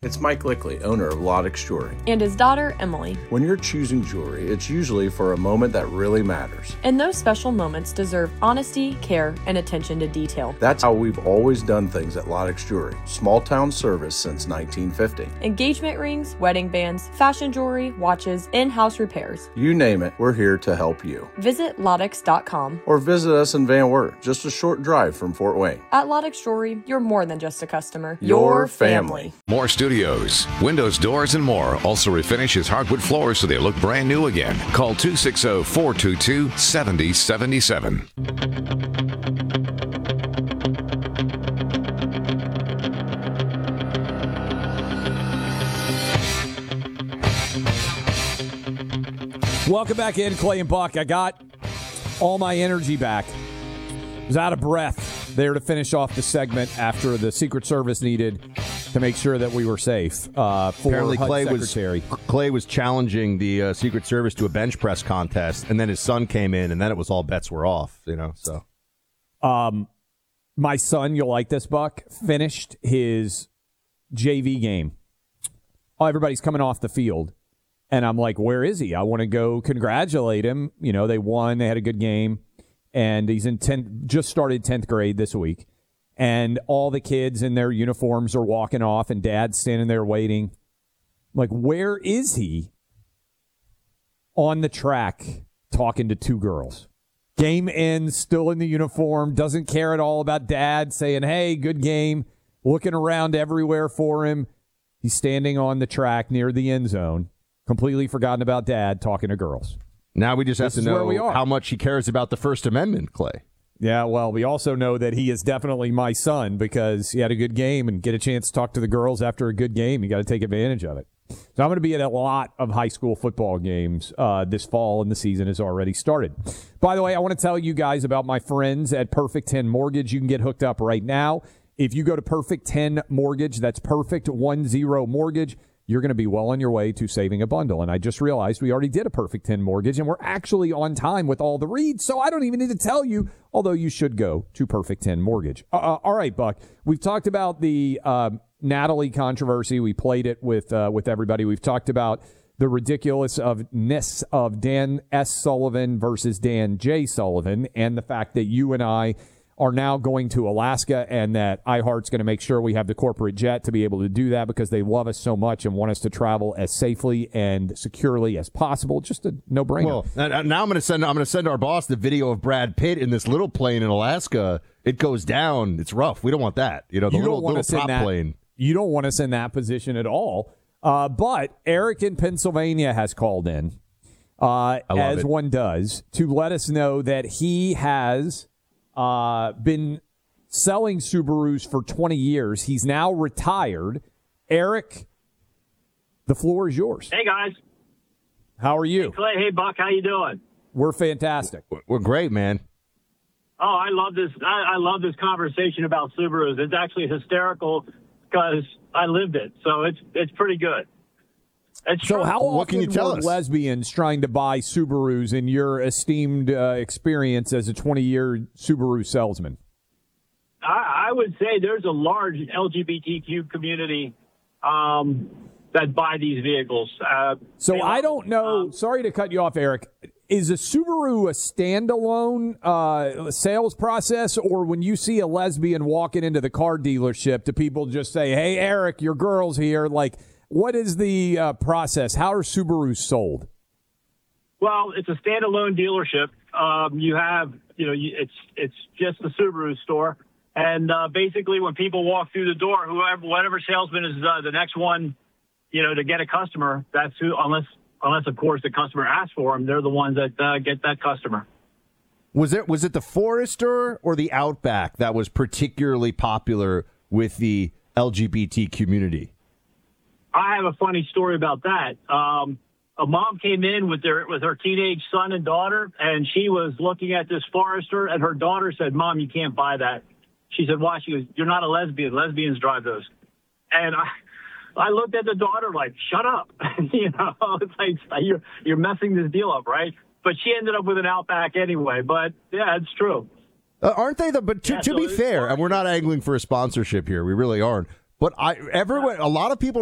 It's Mike Lickley, owner of Lodex Jewelry. And his daughter, Emily. When you're choosing jewelry, it's usually for a moment that really matters. And those special moments deserve honesty, care, and attention to detail. That's how we've always done things at Lodex Jewelry. Small town service since 1950. Engagement rings, wedding bands, fashion jewelry, watches, in-house repairs. You name it, we're here to help you. Visit Lodex.com. Or visit us in Van Wert, just a short drive from Fort Wayne. At Lodex Jewelry, you're more than just a customer. Your family. More studios, windows, doors, and more. Also refinish his hardwood floors so they look brand new again. Call 260-422-7077. Welcome back in, Clay and Buck. I got all my energy back. I was out of breath there to finish off the segment after the Secret Service needed to make sure that we were safe. Apparently, HUD Clay was challenging the Secret Service to a bench press contest, and then his son came in, and then it was all bets were off. So. My son, you'll like this, Buck, finished his JV game. Oh, everybody's coming off the field. And I'm like, where is he? I want to go congratulate him. You know, they won. They had a good game. And he's in just started 10th grade this week. And all the kids in their uniforms are walking off, and Dad's standing there waiting. I'm like, where is he? On the track talking to two girls. Game ends, still in the uniform, doesn't care at all about Dad, saying, hey, good game, looking around everywhere for him. He's standing on the track near the end zone, completely forgotten about Dad, talking to girls. Now we just have to know how much he cares about the First Amendment, Clay. Yeah, well, we also know that he is definitely my son because he had a good game, and get a chance to talk to the girls after a good game. You got to take advantage of it. So I'm going to be at a lot of high school football games this fall, and the season has already started. By the way, I want to tell you guys about my friends at Perfect 10 Mortgage. You can get hooked up right now. If you go to Perfect 10 Mortgage, that's Perfect 10 Mortgage, you're going to be well on your way to saving a bundle. And I just realized we already did a Perfect 10 Mortgage, and we're actually on time with all the reads, so I don't even need to tell you, although you should go to Perfect 10 Mortgage. All right, Buck, we've talked about the Natalie controversy. We played it with everybody. We've talked about the ridiculousness of Dan S. Sullivan versus Dan J. Sullivan, and the fact that you and I are now going to Alaska, and that iHeart's going to make sure we have the corporate jet to be able to do that because they love us so much and want us to travel as safely and securely as possible. Just a no-brainer. Well, now I'm going to send our boss the video of Brad Pitt in this little plane in Alaska. It goes down. It's rough. We don't want that. You know, the little prop plane. You don't want us in that position at all. But Eric in Pennsylvania has called in, as one does, to let us know that he has been selling Subarus for 20 years. He's now retired. Eric, the floor is yours. Hey, guys. How are you? Hey, Clay. Hey, Buck. How you doing? We're fantastic. We're great, man. Oh, I love this. I love this conversation about Subarus. It's actually hysterical because I lived it, so it's pretty good. So how often were lesbians trying to buy Subarus in your esteemed experience as a 20-year Subaru salesman? I would say there's a large LGBTQ community that buy these vehicles. So I don't know. Sorry to cut you off, Eric. Is a Subaru a standalone sales process, or when you see a lesbian walking into the car dealership, do people just say, hey, Eric, your girl's here? Like, what is the process? How are Subarus sold? Well, it's a standalone dealership. You have, it's just the Subaru store. And basically when people walk through the door, whatever salesman is the next one, to get a customer, that's who, unless, of course, the customer asks for them, they're the ones that get that customer. Was it the Forester or the Outback that was particularly popular with the LGBT community? I have a funny story about that. A mom came in with her teenage son and daughter, and she was looking at this Forester, and her daughter said, "Mom, you can't buy that." She said, "Why?" She goes, "You're not a lesbian. Lesbians drive those." And I looked at the daughter like, "Shut up!" It's like you're messing this deal up, right? But she ended up with an Outback anyway. But yeah, it's true. Aren't they? But to be fair, and we're not angling for a sponsorship here, we really aren't. But a lot of people